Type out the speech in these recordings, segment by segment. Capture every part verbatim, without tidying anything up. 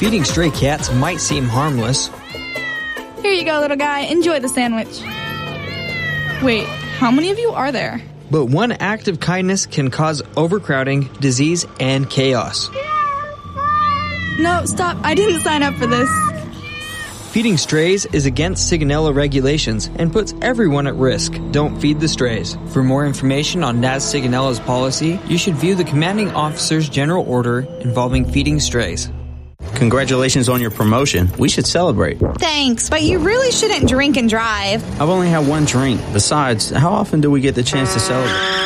Feeding stray cats might seem harmless. Here you go, little guy. Enjoy the sandwich. Wait, how many of you are there? But one act of kindness can cause overcrowding, disease, and chaos. No, stop. I didn't sign up for this. Feeding strays is against Sigonella regulations and puts everyone at risk. Don't feed the strays. For more information on N A S Sigonella's policy, you should view the commanding officer's general order involving feeding strays. Congratulations on your promotion. We should celebrate. Thanks, but you really shouldn't drink and drive. I've only had one drink. Besides, how often do we get the chance to celebrate?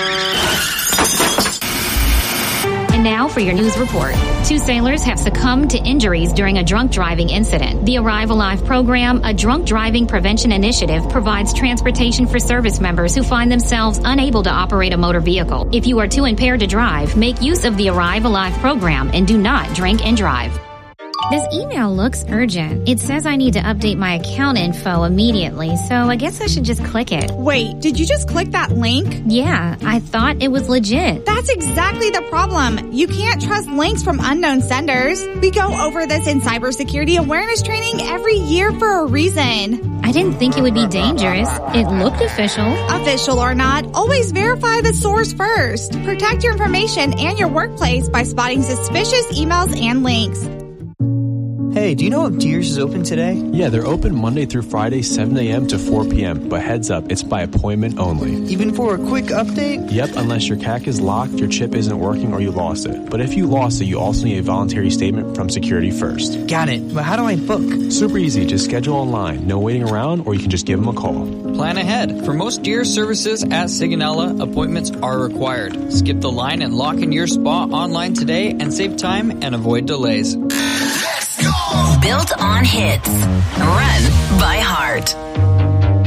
And now for your news report. Two sailors have succumbed to injuries during a drunk driving incident. The Arrive Alive program, a drunk driving prevention initiative, provides transportation for service members who find themselves unable to operate a motor vehicle. If you are too impaired to drive, make use of the Arrive Alive program and do not drink and drive. This email looks urgent. It says I need to update my account info immediately, so I guess I should just click it. Wait, did you just click that link? Yeah, I thought it was legit. That's exactly the problem. You can't trust links from unknown senders. We go over this in cybersecurity awareness training every year for a reason. I didn't think it would be dangerous. It looked official. Official or not, always verify the source first. Protect your information and your workplace by spotting suspicious emails and links. Hey, do you know if Deers is open today? Yeah, they're open Monday through Friday, seven a.m. to four p.m. But heads up, it's by appointment only. Even for a quick update? Yep, unless your C A C is locked, your chip isn't working, or you lost it. But if you lost it, you also need a voluntary statement from Security First. Got it. But how do I book? Super easy. Just schedule online. No waiting around, or you can just give them a call. Plan ahead. For most Deers services at Sigonella, appointments are required. Skip the line and lock in your spot online today and save time and avoid delays. Built on hits. Run